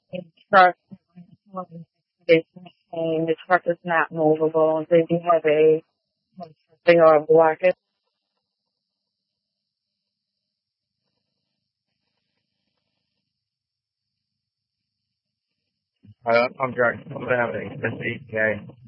The truck, they maintain, the truck is not movable. They do have they are a blockage. I'm driving. I'm having this EPA.